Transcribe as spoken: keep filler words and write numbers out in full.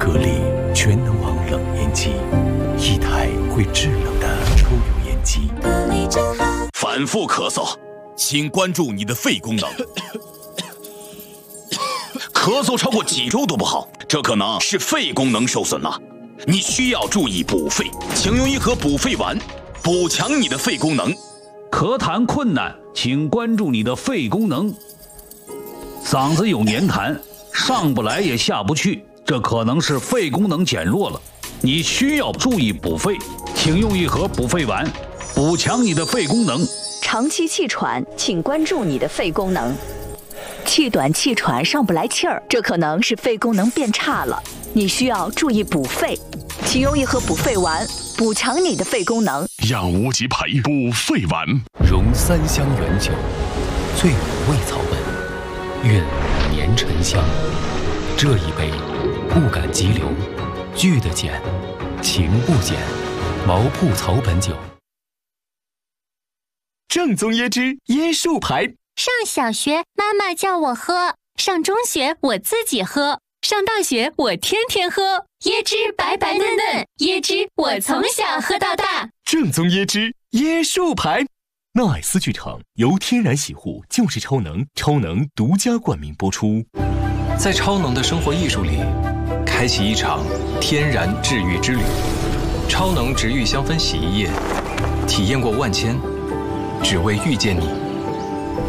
格力全能王冷烟机，一台会制冷的抽油烟机。 格力真好。 反复咳嗽，请关注你的肺功能。咳嗽超过几周都不好，这可能是肺功能受损了。你需要注意补肺，请用一盒补肺丸，补强你的肺功能。 咳痰困难，请关注你的肺功能。嗓子有黏痰，上不来也下不去，这可能是肺功能减弱了。你需要注意补肺，请用一盒补肺丸，补强你的肺功能。 长期气喘，请关注你的肺功能。气短气喘上不来气儿，这可能是肺功能变差了，你需要注意补肺，请用一盒补肺丸，补强你的肺功能。 养无极培补肺丸， 融三香原酒，醉五味草本，韵五年沉香。这一杯，不敢急流，聚得减，情不减。毛铺草本酒。 正宗椰汁椰树牌。 上小学妈妈叫我喝，上中学我自己喝，上大学我天天喝。椰汁白白嫩嫩，椰汁我从小喝到大。 正宗椰汁椰树牌。纳爱斯剧场由天然洗护就是超能，超能独家冠名播出。 在超能的生活艺术里，开启一场天然治愈之旅。超能植愈香氛洗衣液，体验过万千，只为遇见你。